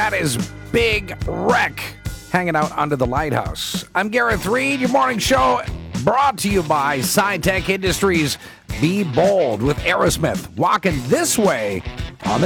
That is Big Wreck hanging out under the lighthouse. I'm Gareth Reed, your morning show brought to you by SciTech Industries. Be bold with Aerosmith. Walking this way